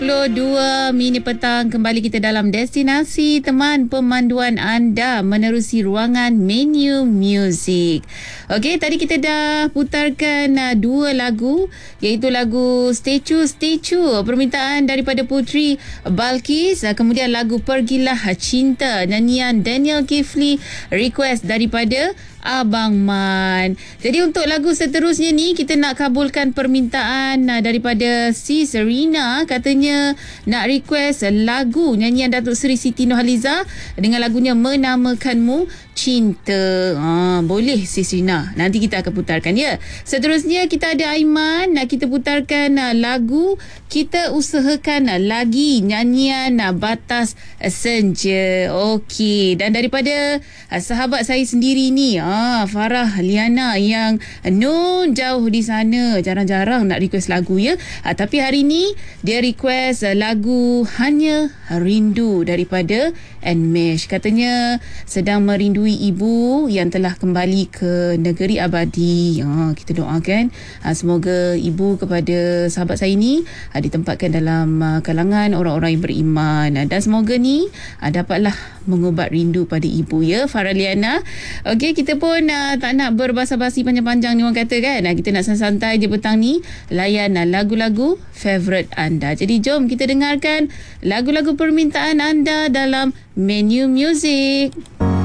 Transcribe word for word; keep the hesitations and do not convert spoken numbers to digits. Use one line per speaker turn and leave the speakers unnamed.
pukul dua minit petang, kembali kita dalam destinasi teman pemanduan anda menerusi ruangan menu muzik. Okey, tadi kita dah putarkan uh, dua lagu, iaitu lagu Statue Statue permintaan daripada Putri Balkis, uh, kemudian lagu Pergilah Cinta nyanyian Daniel Kifli, request daripada Abang Man. Jadi untuk lagu seterusnya ni, kita nak kabulkan permintaan uh, daripada si Serena. Katanya nak request lagu nyanyian Datuk Seri Siti Nurhaliza dengan lagunya Menamakanmu Cinta. Ha, boleh si Serena, nanti kita akan putarkan ya. Seterusnya kita ada Aiman, nak kita putarkan uh, lagu Kita Usahakan Lagi nyanyian uh, Batas Senja. Okey, dan daripada uh, sahabat saya sendiri ni, ah Farah Liana yang nun jauh di sana, jarang-jarang nak request lagu ya. Ah, tapi hari ni dia request uh, lagu Hanya Rindu daripada Nmesh. Katanya sedang merindui ibu yang telah kembali ke negeri abadi. Ah, kita doakan ah, semoga ibu kepada sahabat saya ni ah, ditempatkan dalam ah, kalangan orang-orang yang beriman, ah, dan semoga ni ah, dapatlah mengubat rindu pada ibu ya, Farah Liana. Okey, kita pun uh, tak nak berbasa-basi panjang-panjang ni orang kata kan. Uh, kita nak santai je petang ni, layan uh, lagu-lagu favourite anda. Jadi jom kita dengarkan lagu-lagu permintaan anda dalam menu muzik.